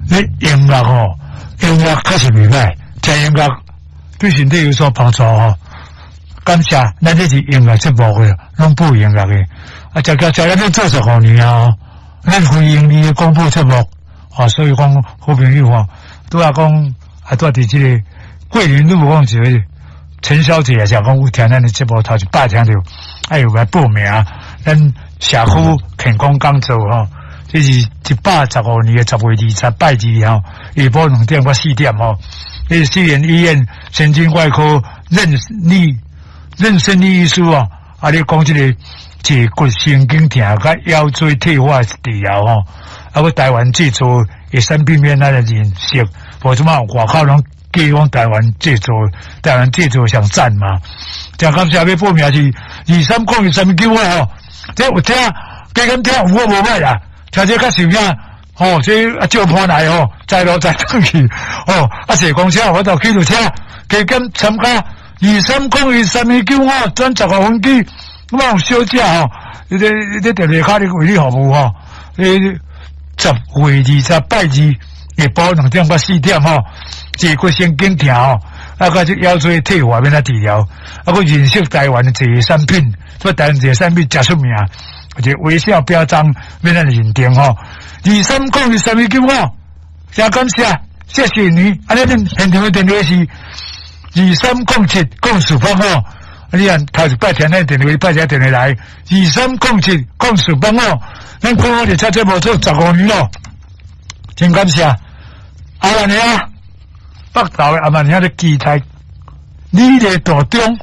你音乐吼，音乐确实袂歹，听音乐对身体有所帮助吼。感谢，咱这是音乐节目嘅，拢播音乐嘅。啊，食咱做15年啊，咱非盈利嘅广播节目，啊，所以讲好朋友吼，拄啊讲啊，拄伫这个桂林路讲一个陈小姐啊，想讲有听咱的节目，头一摆听到，哎有来报名，咱社区健康讲座吼，这是115年嘅10月20拜二吼，下晡2点到4点吼，这是西园医院神经外科任生理医师哦，啊，你讲这个坐骨神经痛甲腰椎退化治疗吼，啊，我台湾制作会使避免咱的认识，无什么外口拢讲台湾制作上赞嘛。真感谢要报名是230239吼，这有听，加减听有我无歹啦，听这较受影吼，这啊照盘来吼，再落再转去吼，啊坐公车我就去就听，加减参加。230239转15分机，我有小姐吼，你电话卡你为你服务吼，10月20拜二下晡2点到4点吼，坐骨神经痛吼，啊个这腰椎退化免啊治疗，啊个认识台湾的这些产品，所以台湾这些产品真出名，而且微笑标章免啊认定吼，230239真感谢，谢谢你，啊你现场的电话是。230704吼，你按头一摆听咱电话，拜一电话来230704吼，咱看我哋节目做15年咯，真感谢。阿曼兄，北投的阿曼兄的期待，你的大中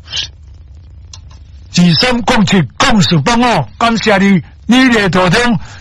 230704吼，感谢你，你的大中。